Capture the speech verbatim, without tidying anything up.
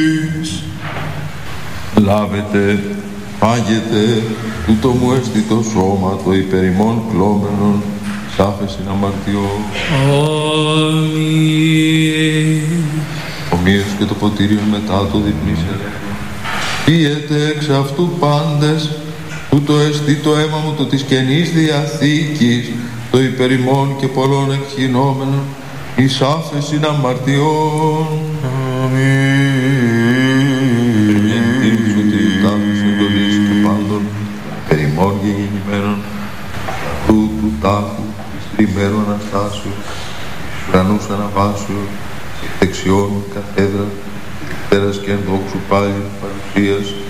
Λάβετε, φάγετε, τούτο μου έστι το σώμα, το υπερημών κλώμενον, σάφεσιν αμαρτιών. Αμήν. Ομοίως και το ποτήριο μετά το διπνήσετε. Πίετε εξ αυτού πάντες, τούτο έστι το αίμα μου το της Καινής Διαθήκης, το υπερημών και πολλών εκχυνόμενων, εις άφεσιν αμαρτιών. Αμήν. Εντύπους ότι τάφης εντολής του πάντων, περιμών γεννημένων, αυτού του τάφου, της τριμέρου Αναστάσεως, της ουρανούς αναβάσεως, της δεξιών καθέδρα, της δευτέρας και ενδόξου πάλι παρουσίας,